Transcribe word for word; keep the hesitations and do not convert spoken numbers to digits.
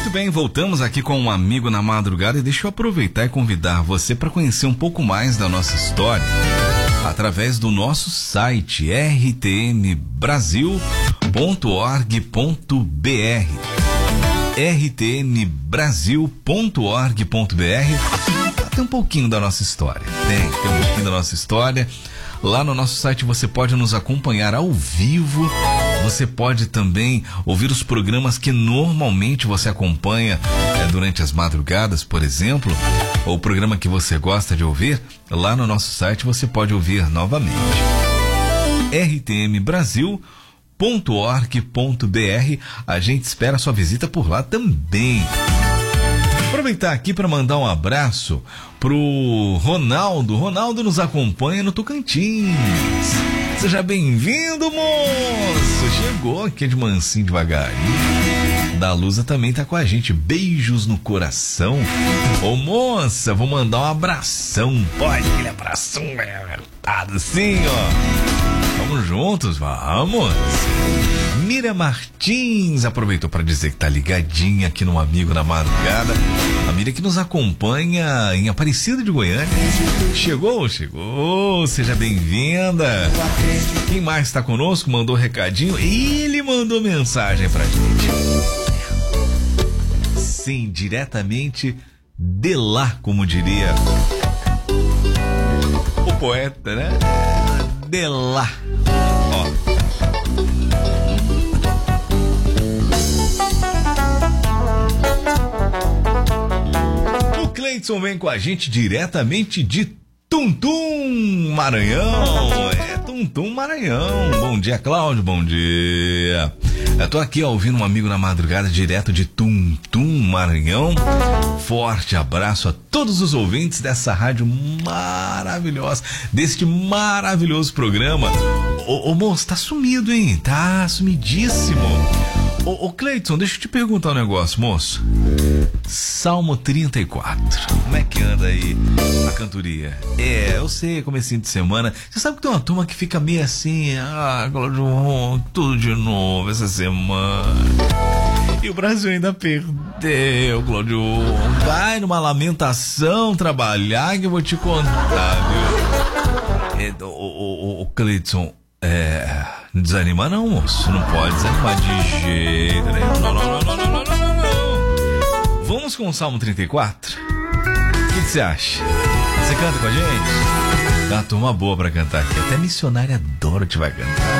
Muito bem, voltamos aqui com um amigo na madrugada e deixa eu aproveitar e convidar você para conhecer um pouco mais da nossa história através do nosso site r t n brasil ponto org ponto b r r t n brasil ponto org ponto b r. Tem um pouquinho da nossa história, tem, tem um pouquinho da nossa história. Lá no nosso site você pode nos acompanhar ao vivo, você pode também ouvir os programas que normalmente você acompanha é, durante as madrugadas, por exemplo, ou o programa que você gosta de ouvir, lá no nosso site você pode ouvir novamente. r t m brasil ponto org ponto b r. A gente espera a sua visita por lá também. Aproveitar aqui para mandar um abraço pro Ronaldo. Ronaldo nos acompanha no Tocantins. Seja bem-vindo, moço. Chegou aqui de mansinho devagarinho. Da Lusa também tá com a gente. Beijos no coração. Ô, moça, vou mandar um abração. Pode, aquele abração apertado assim, ó. Vamos juntos, vamos. Mira Martins aproveitou para dizer que tá ligadinha aqui no Amigo na Madrugada. A Mira que nos acompanha em Aparecida de Goiânia. Chegou, chegou, seja bem-vinda. Quem mais está conosco? Mandou recadinho. Ele mandou mensagem pra gente. Sim, diretamente de lá, como diria o poeta, né? De lá. Ó. Cleiton vem com a gente diretamente de Tuntum, Maranhão. É, Tuntum, Maranhão. Bom dia, Cláudio, bom dia. Eu tô aqui ó, ouvindo um amigo na madrugada direto de Tuntum, Maranhão. Forte abraço a todos os ouvintes dessa rádio maravilhosa, deste maravilhoso programa. Ô, ô moço, tá sumido, hein? Tá sumidíssimo. Ô, ô Cleiton, deixa eu te perguntar um negócio, moço. Salmo trinta e quatro, como é que anda aí a cantoria? É, eu sei, comecinho de semana. Você sabe que tem uma turma que fica meio assim, ah, Cláudio, tudo de novo essa semana. E o Brasil ainda perdeu, Cláudio. Vai numa lamentação trabalhar que eu vou te contar, viu? É, o, o, o Cleiton, é, não desanima não, moço. Não pode desanimar de jeito nenhum. Não, não, não, não, não, não, não, não. Vamos com o Salmo trinta e quatro? O que você acha? Você canta com a gente? Dá uma turma boa pra cantar aqui. Até missionária Dorothy vai cantar.